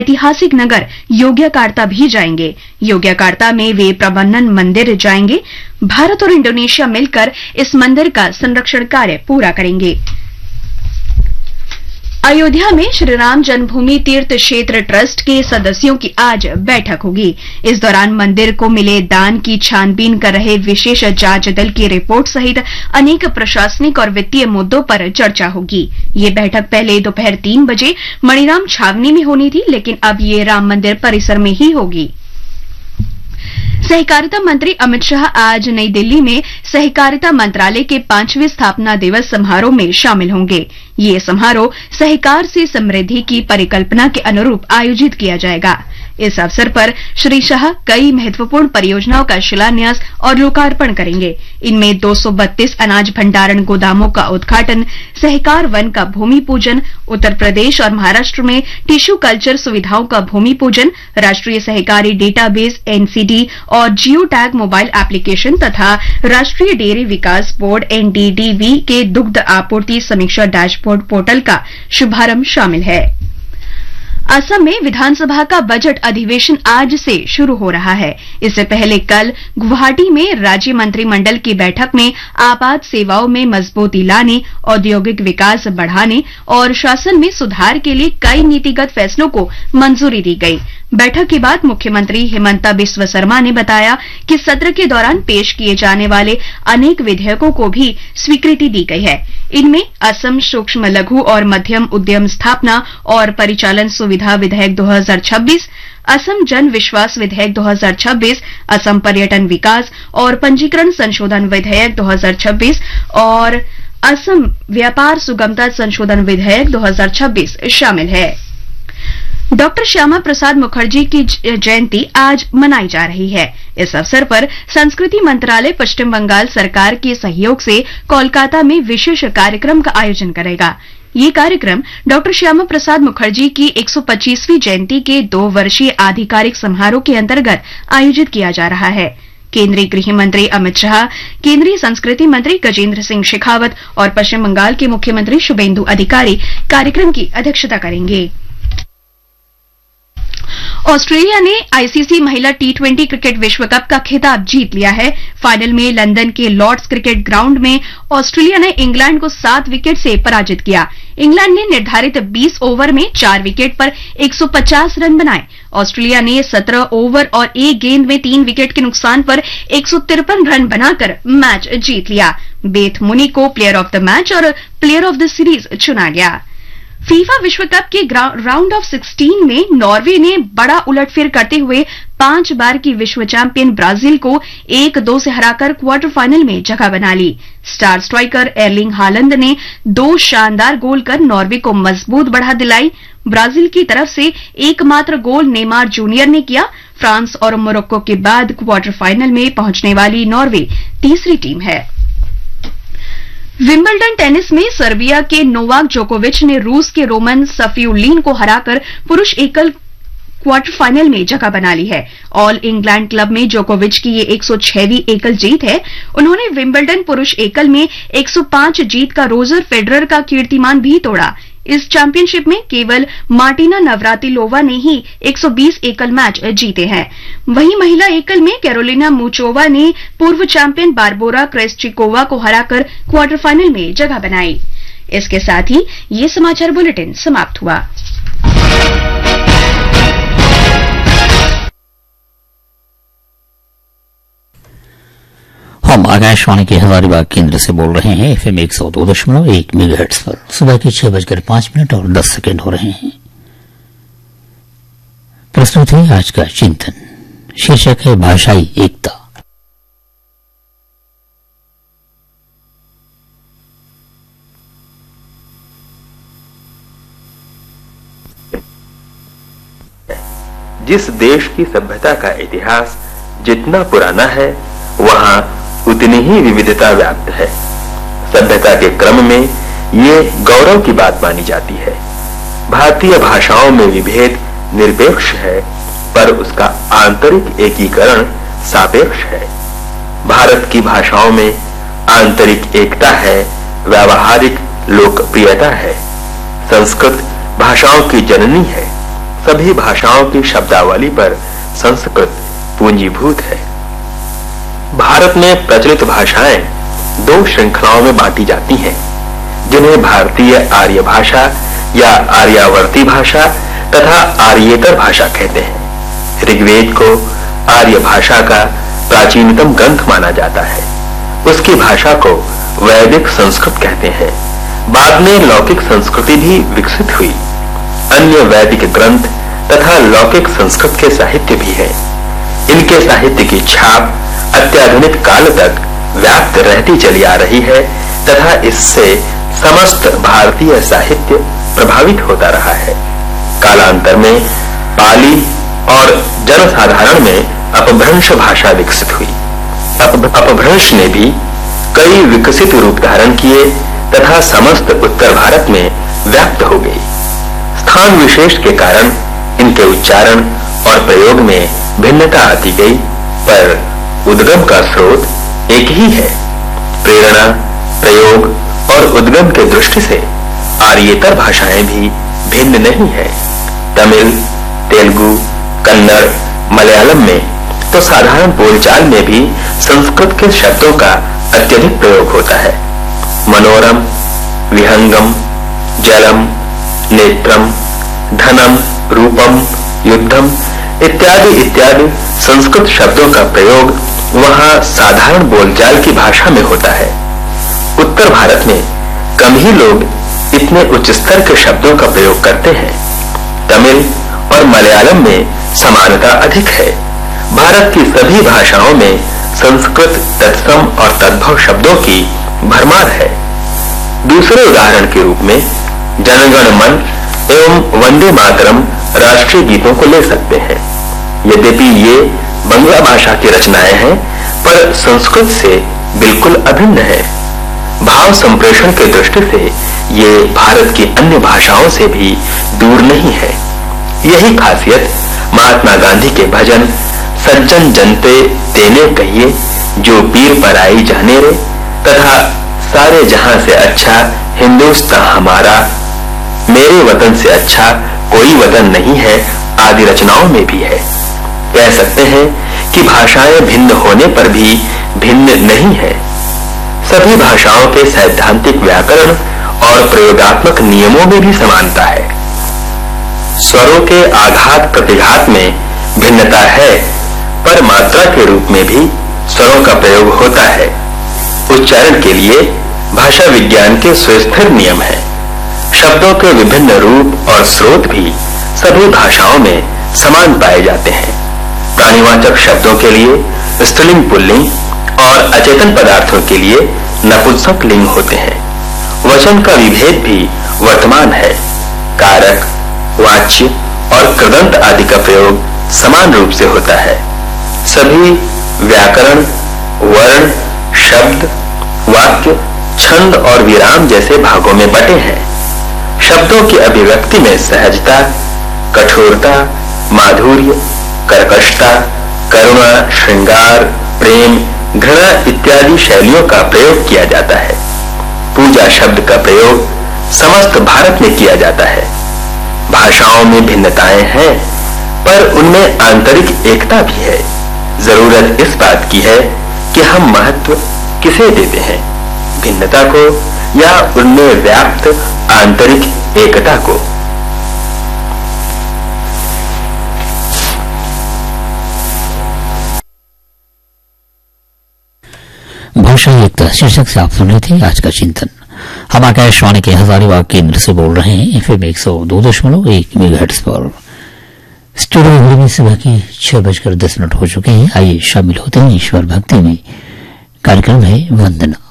ऐतिहासिक नगर योग्यकार्ता भी जाएंगे। योग्यकार्ता में वे प्रबंधन मंदिर जाएंगे। भारत और इंडोनेशिया मिलकर इस मंदिर का संरक्षण कार्य पूरा करेंगे। अयोध्या में श्रीराम जन्मभूमि तीर्थ क्षेत्र ट्रस्ट के सदस्यों की आज बैठक होगी। इस दौरान मंदिर को मिले दान की छानबीन कर रहे विशेष जांच दल की रिपोर्ट सहित अनेक प्रशासनिक और वित्तीय मुद्दों पर चर्चा होगी। ये बैठक पहले दोपहर 3 बजे मणिराम छावनी में होनी थी, लेकिन अब ये राम मंदिर परिसर में ही होगी। सहकारिता मंत्री अमित शाह आज नई दिल्ली में सहकारिता मंत्रालय के 5वें स्थापना दिवस समारोह में शामिल होंगे। ये समारोह सहकार से समृद्धि की परिकल्पना के अनुरूप आयोजित किया जाएगा। इस अवसर पर श्री शाह कई महत्वपूर्ण परियोजनाओं का शिलान्यास और लोकार्पण करेंगे। इनमें 232 अनाज भंडारण गोदामों का उद्घाटन, सहकार वन का भूमि पूजन, उत्तर प्रदेश और महाराष्ट्र में टिश्यू कल्चर सुविधाओं का भूमि पूजन, राष्ट्रीय सहकारी डेटाबेस एनसीडी और जियो टैग मोबाइल एप्लीकेशन तथा राष्ट्रीय डेयरी विकास बोर्ड एनडीडीबी के दुग्ध आपूर्ति समीक्षा डैशबोर्ड पोर्टल का शुभारंभ शामिल है। असम में विधानसभा का बजट अधिवेशन आज से शुरू हो रहा है। इससे पहले कल गुवाहाटी में राज्य मंत्रिमंडल की बैठक में आपात सेवाओं में मजबूती लाने, औद्योगिक विकास बढ़ाने और शासन में सुधार के लिए कई नीतिगत फैसलों को मंजूरी दी गई। बैठक के बाद मुख्यमंत्री हिमंता बिस्वा शर्मा ने बताया कि सत्र के दौरान पेश किए जाने वाले अनेक विधेयकों को भी स्वीकृति दी गई है। इनमें असम सूक्ष्म लघु और मध्यम उद्यम स्थापना और परिचालन सुविधा विधेयक 2026, असम जन विश्वास विधेयक 2026, असम पर्यटन विकास और पंजीकरण संशोधन विधेयक 2026 और असम व्यापार सुगमता संशोधन विधेयक 2026 शामिल है। डॉक्टर श्यामा प्रसाद मुखर्जी की जयंती आज मनाई जा रही है। इस अवसर पर संस्कृति मंत्रालय पश्चिम बंगाल सरकार के सहयोग से कोलकाता में विशेष कार्यक्रम का आयोजन करेगा। ये कार्यक्रम डॉक्टर श्यामा प्रसाद मुखर्जी की 125वीं जयंती के 2 वर्षीय आधिकारिक समारोह के अंतर्गत आयोजित किया जा रहा है। केंद्रीय गृह मंत्री अमित शाह, केंद्रीय संस्कृति मंत्री गजेंद्र सिंह शेखावत और पश्चिम बंगाल के मुख्यमंत्री शुभेंदु अधिकारी कार्यक्रम की अध्यक्षता करेंगे। ऑस्ट्रेलिया ने आईसीसी महिला टी20 क्रिकेट विश्व कप का खिताब जीत लिया है। फाइनल में लंदन के लॉर्ड्स क्रिकेट ग्राउंड में ऑस्ट्रेलिया ने इंग्लैंड को 7 विकेट से पराजित किया। इंग्लैंड ने निर्धारित 20 ओवर में 4 विकेट पर 150 रन बनाए। ऑस्ट्रेलिया ने 17 ओवर और 1 गेंद में 3 विकेट के नुकसान पर 153 रन बनाकर मैच जीत लिया। बेथ मुनी को प्लेयर ऑफ द मैच और प्लेयर ऑफ द सीरीज चुना गया। फीफा विश्व कप के राउंड ऑफ 16 में नॉर्वे ने बड़ा उलटफेर करते हुए 5 बार की विश्व चैंपियन ब्राजील को 1-2 से हराकर क्वार्टर फाइनल में जगह बना ली। स्टार स्ट्राइकर एर्लिंग हालंड ने 2 शानदार गोल कर नॉर्वे को मजबूत बढ़ा दिलाई। ब्राजील की तरफ से एकमात्र गोल नेमार जूनियर ने किया। फ्रांस और मोरक्को के बाद क्वार्टर फाइनल में पहुंचने वाली नॉर्वे तीसरी टीम है। विंबलडन टेनिस में सर्बिया के नोवाक जोकोविच ने रूस के रोमन सफिउलिन को हराकर पुरुष एकल क्वार्टर फाइनल में जगह बना ली है। ऑल इंग्लैंड क्लब में जोकोविच की ये 106वीं एकल जीत है। उन्होंने विंबलडन पुरुष एकल में 105 जीत का रोजर फेडरर का कीर्तिमान भी तोड़ा। इस चैंपियनशिप में केवल मार्टिना नवरातिलोवा ने ही 120 एकल मैच जीते हैं। वहीं महिला एकल में कैरोलिना मुचोवा ने पूर्व चैंपियन बारबोरा क्रेस्चिकोवा को हराकर क्वार्टर फाइनल में जगह बनाई। इसके साथ ही ये समाचार बुलेटिन समाप्त हुआ। हम आकाशवाणी के हजारीबाग केंद्र से बोल रहे हैं। एफएम 102.1 मेगाहर्ट्ज पर सुबह के 6:05 और 10 सेकंड हो रहे हैं। प्रस्तुत है आज का चिंतन। शीर्षक है भाषाई एकता। जिस देश की सभ्यता का इतिहास जितना पुराना है, वहां उतनी ही विविधता व्याप्त है। सभ्यता के क्रम में ये गौरव की बात मानी जाती है। भारतीय भाषाओं में विभेद निरपेक्ष है, पर उसका आंतरिक एकीकरण सापेक्ष है। भारत की भाषाओं में आंतरिक एकता है, व्यावहारिक लोकप्रियता है। संस्कृत भाषाओं की जननी है। सभी भाषाओं की शब्दावली पर संस्कृत पूंजीभूत है। भारत में प्रचलित भाषाएं दो श्रृंखलाओं में बांटी जाती हैं, जिन्हें भारतीय आर्य भाषा या आर्यावर्ती भाषा तथा आर्येतर भाषा कहते हैं। ऋग्वेद को आर्य भाषा का प्राचीनतम ग्रंथ माना जाता है। उसकी भाषा को वैदिक संस्कृत कहते हैं। बाद में लौकिक संस्कृति भी विकसित हुई। अन्य वैदिक ग्रंथ तथा लौकिक संस्कृत के साहित्य भी हैं। इनके साहित्य की छाप अत्याधुनिक काल तक व्याप्त रहती चली आ रही है तथा इससे समस्त भारतीय साहित्य प्रभावित होता रहा है। कालांतर में पाली और जनसाधारण में अपभ्रंश भाषा विकसित हुई। अपभ्रंश ने भी कई विकसित रूप धारण किए तथा समस्त उत्तर भारत में व्याप्त हो गई। स्थान विशेष के कारण इनके उच्चारण और प्रयोग में भिन्नता आती गई, पर उद्गम का स्रोत एक ही है। प्रेरणा, प्रयोग और उद्गम के दृष्टि से आर्येतर भाषाएं भी भिन्न नहीं है। तमिल, तेलुगु, कन्नड़, मलयालम में तो साधारण बोलचाल में भी संस्कृत के शब्दों का अत्यधिक प्रयोग होता है। मनोरम, विहंगम, जलम, नेत्रम, धनम, रूपम, युद्धम इत्यादि इत्यादि संस्कृत शब्दों का प्रयोग वहां साधारण बोलचाल की भाषा में होता है। उत्तर भारत में कम ही लोग इतने उच्च स्तर के शब्दों का प्रयोग करते हैं। तमिल और मलयालम में समानता अधिक है। भारत की सभी भाषाओं में संस्कृत तत्सम और तद्भव शब्दों की भरमार है। दूसरे उदाहरण के रूप में जनगण मन एवं वंदे मातरम राष्ट्रीय गीतों को ले सकते हैं। यद्यपि ये बंगला भाषा की रचनाएं हैं, पर संस्कृत से बिल्कुल अभिन्न है। भाव संप्रेषण के दृष्टि से ये भारत की अन्य भाषाओं से भी दूर नहीं है। यही खासियत महात्मा गांधी के भजन सज्जन जनते तेने कहिए जो पीर पर आई जाने रे तथा सारे जहां से अच्छा हिंदुस्तान हमारा, मेरे वतन से अच्छा कोई वतन नहीं है आदि रचनाओं में भी है। कह सकते हैं कि भाषाएं भिन्न होने पर भी भिन्न नहीं है। सभी भाषाओं के सैद्धांतिक व्याकरण और प्रयोगात्मक नियमों में भी समानता है। स्वरों के आघात प्रतिघात में भिन्नता है, पर मात्रा के रूप में भी स्वरों का प्रयोग होता है। उच्चारण के लिए भाषा विज्ञान के सुस्थिर नियम है। शब्दों के विभिन्न रूप और स्रोत भी सभी भाषाओं में समान पाए जाते हैं। प्राणीवाचक शब्दों के लिए स्त्रीलिंग पुल्लिंग और अचेतन पदार्थों के लिए नपुंसक लिंग होते हैं। वचन का विभेद भी वर्तमान है। कारक, वाच्य और कृदंत आदि का प्रयोग समान रूप से होता है। सभी व्याकरण, वर्ण, शब्द, वाक्य, छंद और विराम जैसे भागों में बटे हैं। शब्दों की अभिव्यक्ति में सहजता, कठोरता, माधुर्य, कर्कशता, करुणा, श्रृंगार, प्रेम, घृणा इत्यादि शैलियों का प्रयोग किया जाता है। पूजा शब्द का प्रयोग समस्त भारत में किया जाता है। भाषाओं में भिन्नताएं हैं, पर उनमें आंतरिक एकता भी है। जरूरत इस बात की है कि हम महत्व किसे देते हैं, भिन्नता को या उनमें व्याप्त आंतरिक एकता को। भाषा एकता शीर्षक से आप सुन रहे थे आज का चिंतन। हम आकाशवाणी के हजारीबाग केंद्र से बोल रहे हैं FM 102.1 मेगाहर्ट्ज पर। स्टूडियो में सुबह के 6:10 हो चुके हैं। आइए शामिल होते हैं ईश्वर भक्ति में। कार्यक्रम है वंदना।